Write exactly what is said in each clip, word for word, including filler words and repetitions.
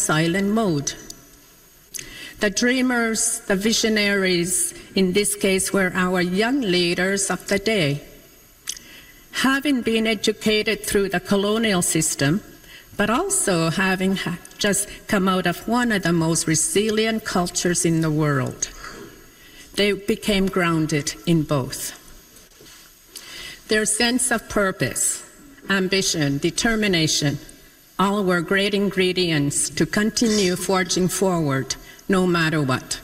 silent mode. The dreamers, the visionaries, in this case, were our young leaders of the day. Having been educated through the colonial system, but also having just come out of one of the most resilient cultures in the world, they became grounded in both. Their sense of purpose, ambition, determination, all were great ingredients to continue forging forward no matter what.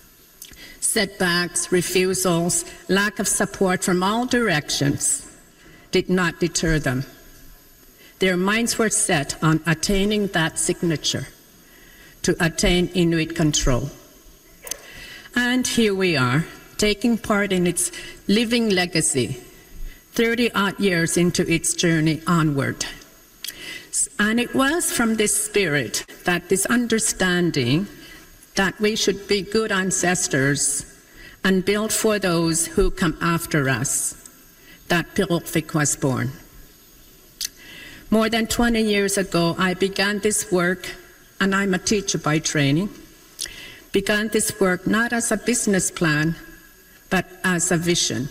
Setbacks, refusals, lack of support from all directions did not deter them. Their minds were set on attaining that signature, to attain Inuit control. And here we are, taking part in its living legacy, thirty-odd years into its journey onward. And it was from this spirit, that this understanding that we should be good ancestors and build for those who come after us, that Piruvik was born. More than twenty years ago, I began this work, and I'm a teacher by training, began this work not as a business plan, but as a vision.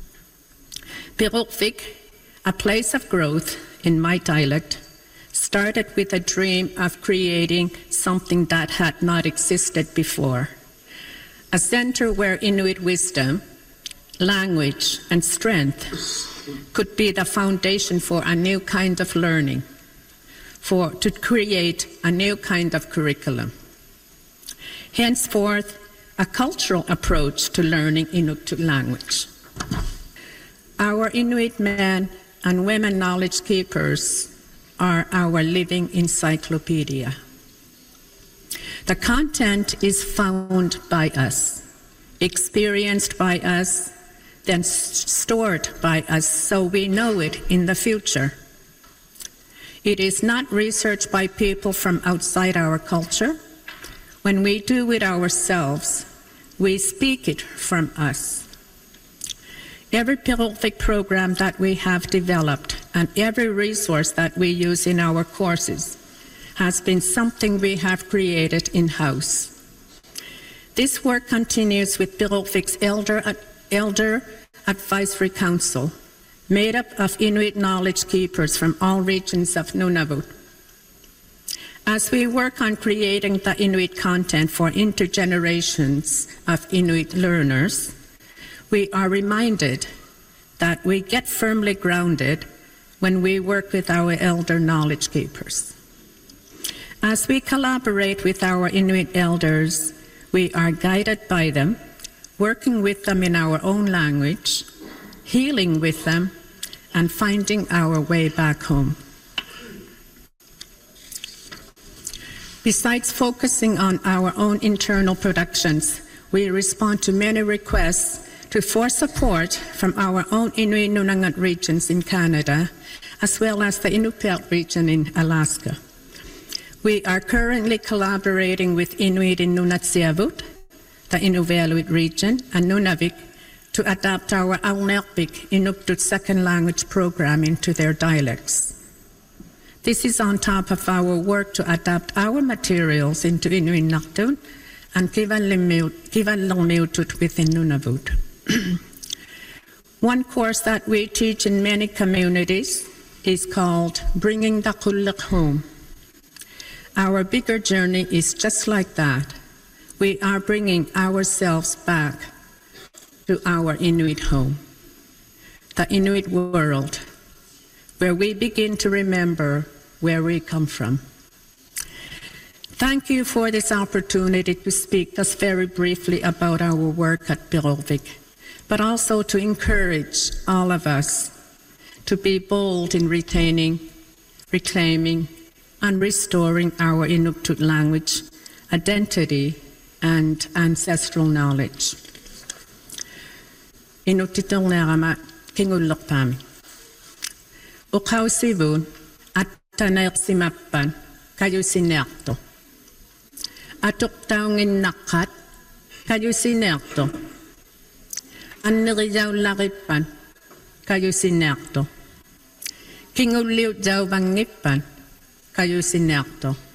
Piruvik, a place of growth in my dialect, started with a dream of creating something that had not existed before, a center where Inuit wisdom, language, and strength could be the foundation for a new kind of learning, for to create a new kind of curriculum. Henceforth, a cultural approach to learning Inuktitut language. Our Inuit men and women knowledge keepers are our living encyclopedia. The content is found by us, experienced by us, then stored by us so we know it in the future. It is not researched by people from outside our culture. When we do it ourselves, we speak it from us. Every Piruvik program that we have developed and every resource that we use in our courses has been something we have created in-house. This work continues with Piruvik's Elder, Elder Advisory Council, made up of Inuit knowledge keepers from all regions of Nunavut. As we work on creating the Inuit content for intergenerations of Inuit learners, we are reminded that we get firmly grounded when we work with our elder knowledge keepers. As we collaborate with our Inuit elders, we are guided by them, working with them in our own language, healing with them, and finding our way back home. Besides focusing on our own internal productions, we respond to many requests to for support from our own Inuit Nunangat regions in Canada, as well as the Inupiaq region in Alaska. We are currently collaborating with Inuit in Nunatsiavut, the Inuvialuit region, and Nunavik to adapt our Alnerpik Inuktitut second language program into their dialects. This is on top of our work to adapt our materials into Inuit Naktun and Kivanlamiutut within Nunavut. One course that we teach in many communities is called Bringing the Kuluk Home. Our bigger journey is just like that. We are bringing ourselves back to our Inuit home, the Inuit world, where we begin to remember where we come from. Thank you for this opportunity to speak just very briefly about our work at Piruvik, but also to encourage all of us to be bold in retaining, reclaiming, and restoring our Inuktitut language, identity, and ancestral knowledge. Inuktitut nerama kingullokpami. Uqausivun attanersimappan kayusinerto. Atuktaungin nakat kayusinerto. Anneriyaullarippan kayusinerto. Kingulliut jauvangippan kayusinerto.